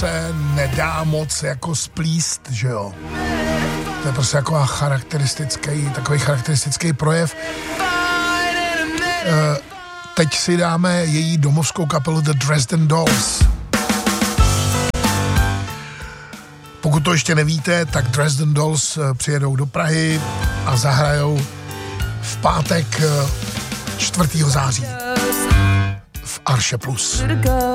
se nedá moc jako splíst, že jo. To je prostě jako takový charakteristický projev. Teď si dáme její domovskou kapelu The Dresden Dolls. Pokud to ještě nevíte, tak Dresden Dolls přijedou do Prahy a zahrajou v pátek 4. září v Arše Plus.